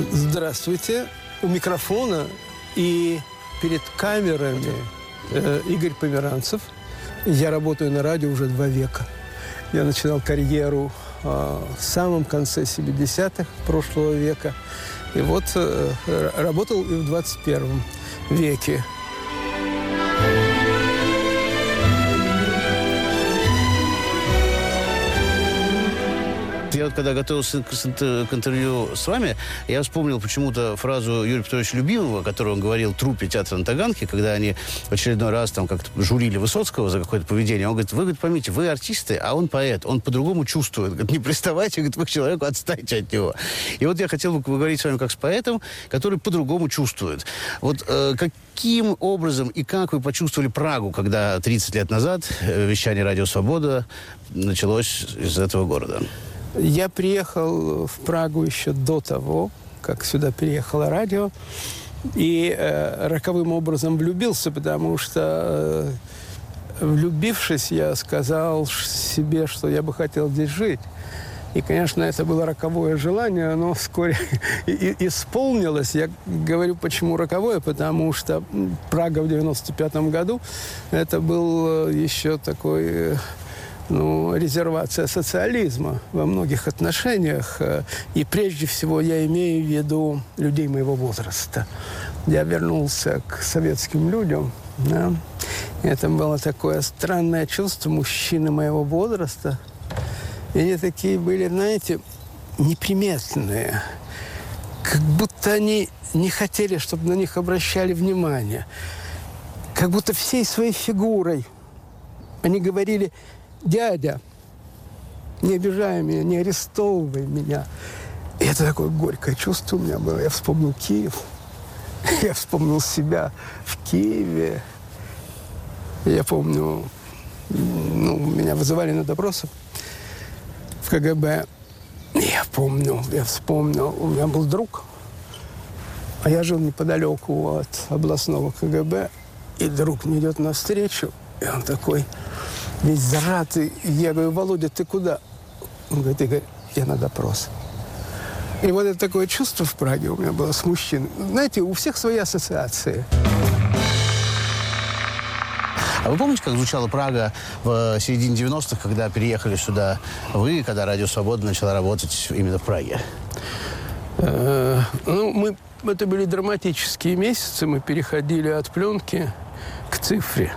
Здравствуйте. У микрофона и перед камерами Игорь Померанцев. Я работаю на радио уже 2 века. Я начинал карьеру в самом конце 70-х прошлого века. И вот работал и в 21 веке. Я вот когда готовился к интервью с вами, я вспомнил почему-то фразу Юрия Петровича Любимого, которую он говорил труппе театра на Таганке, когда они в очередной раз там как-то журили Высоцкого за какое-то поведение. Он говорит, вы, говорит, поймите, вы артисты, а он поэт, он по-другому чувствует. Говорит, не приставайте, говорит, вы к человеку, отстаньте от него. И вот я хотел бы поговорить с вами как с поэтом, который по-другому чувствует. Вот каким образом и как вы почувствовали Прагу, когда 30 лет назад вещание «Радио Свобода» началось из этого города? Я приехал в Прагу еще до того, как сюда приехало радио, и роковым образом влюбился, потому что, влюбившись, я сказал себе, что я бы хотел здесь жить. И, конечно, это было роковое желание, оно вскоре исполнилось. Я говорю, почему роковое, потому что Прага в 95-м году, это был еще такой... резервация социализма во многих отношениях. И прежде всего я имею в виду людей моего возраста. Я вернулся к советским людям. Да. Это было такое странное чувство мужчины моего возраста. И они такие были, знаете, неприметные. Как будто они не хотели, чтобы на них обращали внимание. Как будто всей своей фигурой они говорили... «Дядя, не обижай меня, не арестовывай меня». И это такое горькое чувство у меня было. Я вспомнил Киев. Я вспомнил себя в Киеве. Я помню, меня вызывали на допросы в КГБ. Я вспомнил, у меня был друг, а я жил неподалеку от областного КГБ, и друг мне идет навстречу, и он такой... весь зажатый. Я говорю, Володя, ты куда? Он говорит, Игорь, я на допрос. И вот это такое чувство в Праге у меня было с мужчиной. Знаете, у всех свои ассоциации. А вы помните, как звучала Прага в середине 90-х, когда переехали сюда вы, когда «Радио Свобода» начала работать именно в Праге? Это были драматические месяцы. Мы переходили от пленки к цифре.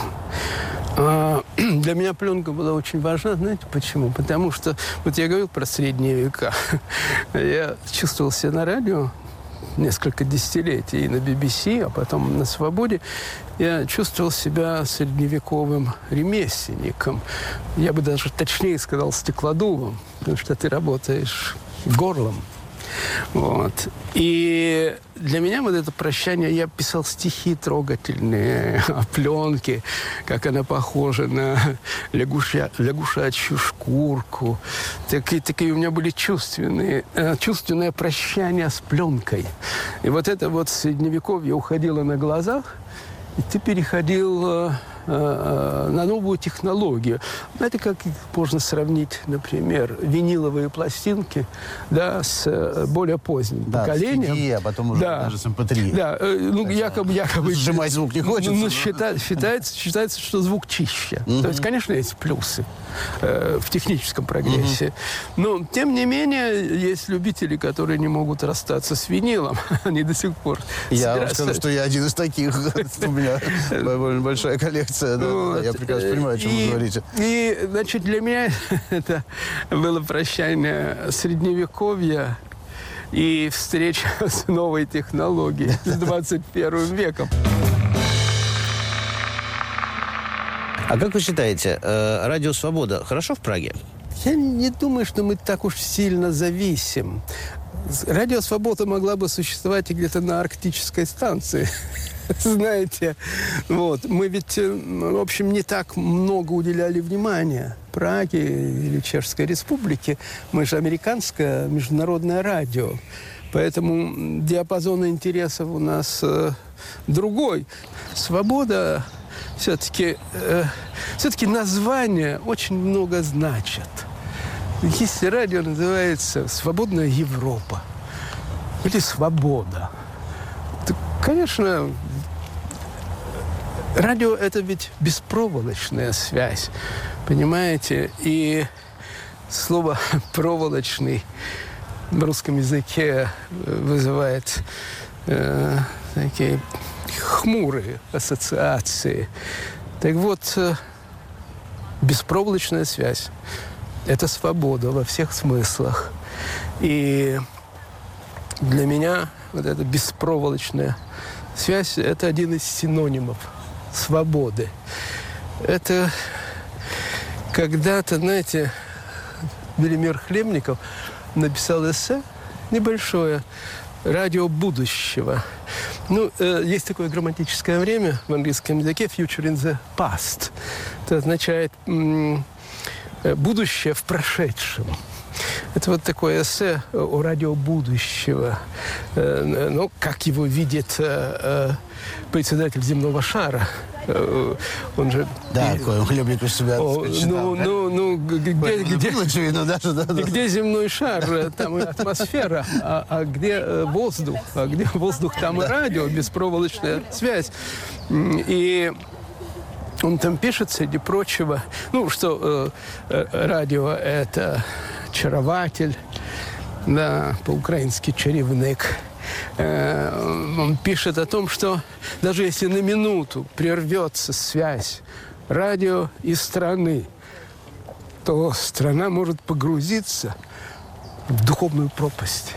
Для меня пленка была очень важна. Знаете почему? Потому что, вот я говорил про средние века. Я чувствовал себя на радио несколько десятилетий, и на BBC, а потом на «Свободе». Я чувствовал себя средневековым ремесленником. Я бы даже точнее сказал стеклодувом, потому что ты работаешь горлом. Вот. И для меня вот это прощание, я писал стихи трогательные о пленке, как она похожа на лягушачью шкурку. Такие у меня были чувственное прощание с пленкой. И вот это вот средневековье уходило на глазах, и ты переходил на новую технологию. Знаете, как можно сравнить, например, виниловые пластинки, да, с более поздним поколением. CD, а потом уже даже с MP3. Да, якобы сжимать звук не хочется. Считается, что звук чище. То есть, конечно, есть плюсы в техническом прогрессе. Но, тем не менее, есть любители, которые не могут расстаться с винилом. Они до сих пор... Я вам скажу, что я один из таких. У меня довольно большая коллекция. Да, я прекрасно понимаю, о чем вы говорите. И, значит, для меня это было прощание средневековья и встреча с новой технологией, с 21 веком. А как вы считаете, «Радио Свобода» хорошо в Праге? Я не думаю, что мы так уж сильно зависим. «Радио Свобода» могла бы существовать и где-то на арктической станции. Знаете, вот, мы ведь, в общем, не так много уделяли внимания Праге или Чешской Республике. Мы же американское международное радио. Поэтому диапазон интересов у нас другой. «Свобода» все-таки название очень много значит. Если радио называется «Свободная Европа», или свобода. Так, конечно, радио – это ведь беспроволочная связь, понимаете? И слово «проволочный» в русском языке вызывает такие хмурые ассоциации. Так вот, беспроволочная связь – это свобода во всех смыслах. И для меня вот эта беспроволочная связь – это один из синонимов свободы. Это когда-то, знаете, Велимир Хлебников написал эссе небольшое «Радио будущего». Ну, есть такое грамматическое время в английском языке «future in the past». Это означает «будущее в прошедшем». Это вот такое эссе о радио будущего. Ну, как его видит председатель земного шара. Он же... Да, Хлебников себя читал. Где земной шар, там и атмосфера, а где воздух? А где воздух, там и радио, беспроволочная связь. И он там пишет, среди прочего, ну, что радио – это чарователь, да, по-украински чаревник. Он пишет о том, что даже если на минуту прервется связь радио и страны, то страна может погрузиться в духовную пропасть.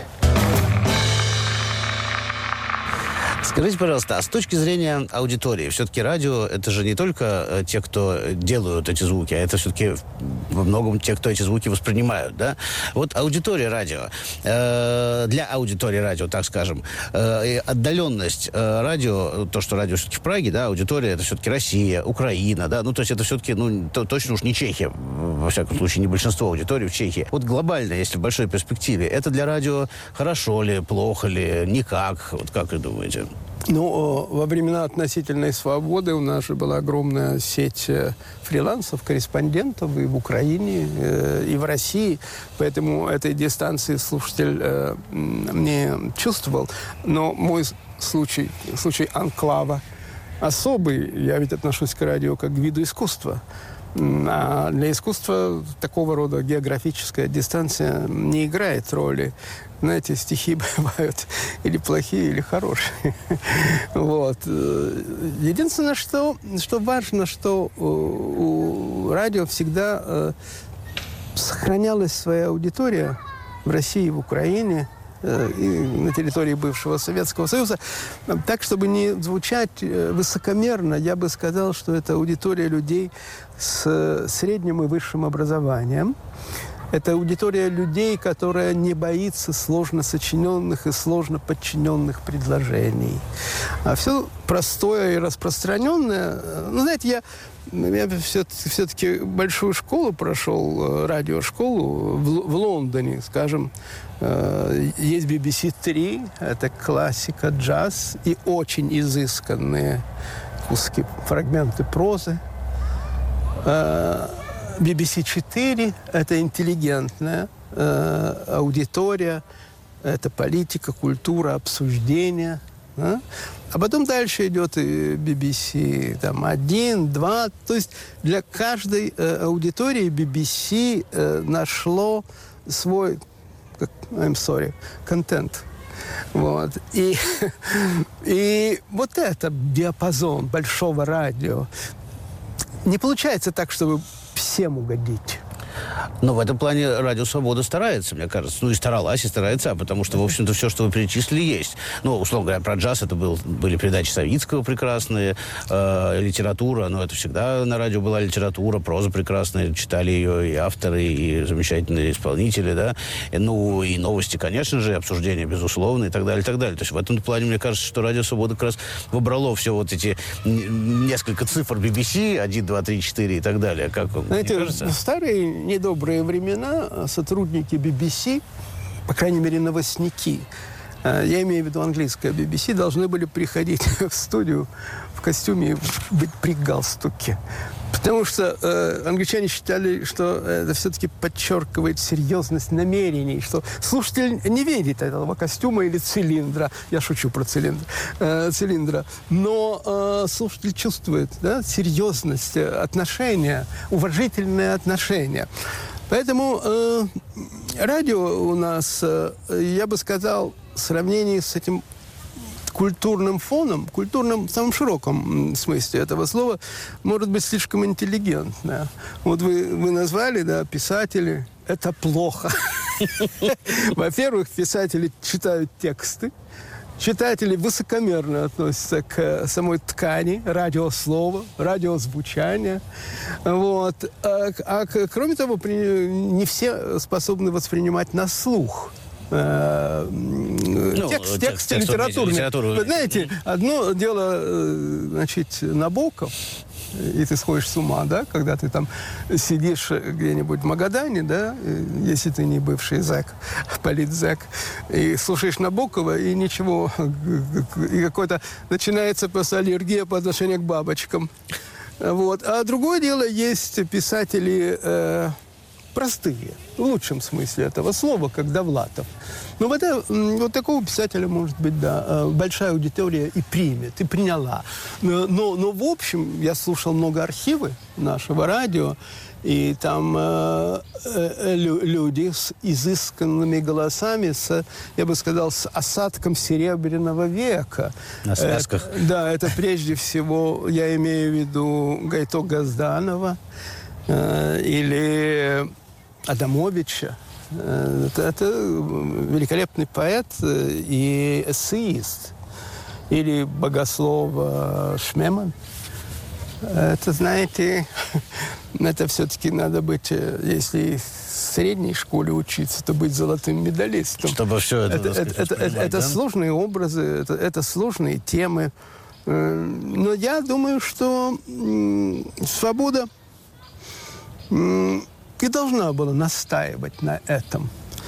Скажите, пожалуйста, а с точки зрения аудитории, все-таки радио – это же не только те, кто делают эти звуки, а это все-таки во многом те, кто эти звуки воспринимают, да? Вот аудитория радио, для аудитории радио, так скажем, отдаленность радио, то, что радио все-таки в Праге, да, аудитория – это все-таки Россия, Украина, да, ну, то есть это все-таки, ну, точно уж не Чехия, во всяком случае, не большинство аудитории в Чехии. Вот глобально, если в большой перспективе, это для радио хорошо ли, плохо ли, никак, вот как вы думаете? Ну, во времена относительной свободы у нас же была огромная сеть фрилансов, корреспондентов и в Украине, и в России. Поэтому этой дистанции слушатель не чувствовал. Но мой случай анклава особый. Я ведь отношусь к радио как к виду искусства. А для искусства такого рода географическая дистанция не играет роли. Знаете, стихи бывают или плохие, или хорошие. Вот. Единственное, что важно, что у радио всегда сохранялась своя аудитория в России, в Украине, и на территории бывшего Советского Союза. Так, чтобы не звучать высокомерно, я бы сказал, что это аудитория людей с средним и высшим образованием. Это аудитория людей, которая не боится сложно сочиненных и сложно подчиненных предложений. А все простое и распространенное... Ну, знаете, я все-таки большую школу прошел, радиошколу в Лондоне, скажем. Есть BBC 3, это классика, джаз и очень изысканные куски, фрагменты прозы. BBC 4 – это интеллигентная аудитория, это политика, культура, обсуждение. А потом дальше идет и BBC там, 1, 2. То есть для каждой аудитории BBC нашло свой, контент. Вот. И вот это диапазон большого радио. Не получается так, чтобы всем угодить. Но в этом плане Радио Свобода старается, мне кажется. Ну, и старалась, и старается, потому что, в общем-то, все, что вы перечислили, есть. Ну, условно говоря, про джаз это были передачи Савицкого прекрасные, литература, но это всегда на радио была литература, проза прекрасная, читали ее и авторы, и замечательные исполнители, да. Ну, и новости, конечно же, и обсуждения, безусловно, и так далее, и так далее. То есть в этом плане, мне кажется, что Радио Свобода как раз выбрало все вот эти несколько цифр BBC, 1, 2, 3, 4 и так далее. Как вам, знаете, мне кажется? в старые недобрые времена сотрудники BBC, по крайней мере, новостники, я имею в виду английское BBC, должны были приходить в студию в костюме и быть при галстуке. Потому что англичане считали, что это все-таки подчеркивает серьезность намерений, что слушатель не видит этого костюма или цилиндра. Я шучу про цилиндра. Но слушатель чувствует, да, серьезность отношения, уважительное отношение. Поэтому радио у нас, я бы сказал, в сравнении с этим культурным фоном, культурным в самом широком смысле этого слова, может быть слишком интеллигентное. Вот вы назвали, да, писатели, это плохо. Во-первых, писатели читают тексты, читатели высокомерно относятся к самой ткани, радиослова, радиозвучания. Вот. Кроме того, не все способны воспринимать на слух текст литературный. Вы знаете, одно дело, значит, Набоков, и ты сходишь с ума, да, когда ты там сидишь где-нибудь в Магадане, да, если ты не бывший зэк, политзэк, и слушаешь Набокова, и ничего, и какой-то начинается просто аллергия по отношению к бабочкам. Вот. А другое дело, есть писатели простые, в лучшем смысле этого слова, как Довлатов. Но вот такого писателя, может быть, да, большая аудитория и примет, и приняла. Но в общем, я слушал много архивы нашего радио, и там люди с изысканными голосами, я бы сказал, с осадком Серебряного века. На сказках. Это прежде всего, я имею в виду Гайто Газданова или Адамовича. Это великолепный поэт и эссеист. Или богослов Шмеман. Это, знаете, это все-таки надо быть, если в средней школе учиться, то быть золотым медалистом. Чтобы все это сложные образы, это сложные темы. Но я думаю, что свобода и должна была настаивать на этом.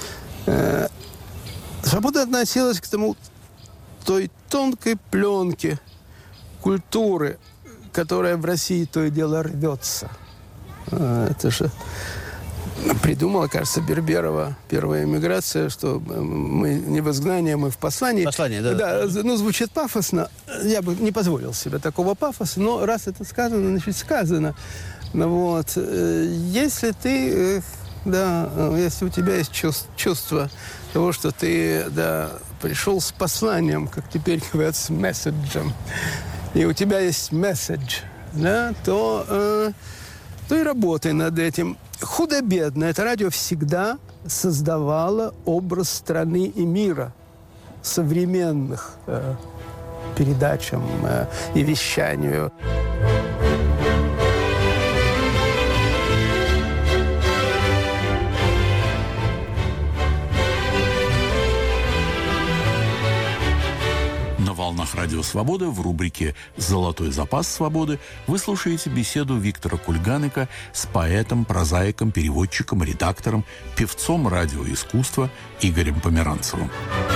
Свобода относилась к той тонкой пленке культуры, которая в России то и дело рвется. Это же придумала, кажется, Берберова, первая эмиграция, что мы не в изгнании, мы в послании. Послание, да. Да, ну, звучит пафосно. Я бы не позволил себе такого пафоса, но раз это сказано, значит, сказано. Вот. Если ты, да, если у тебя есть чувство того, что ты, да, пришел с посланием, как теперь говорят, с месседжем, и у тебя есть месседж, да, то и работай над этим. Худо-бедно это радио всегда создавало образ страны и мира, современных передачам и вещанию. На волнах Радио Свобода в рубрике «Золотой запас свободы» вы слушаете беседу Виктора Кульганека с поэтом, прозаиком, переводчиком, редактором, певцом радиоискусства Игорем Померанцевым.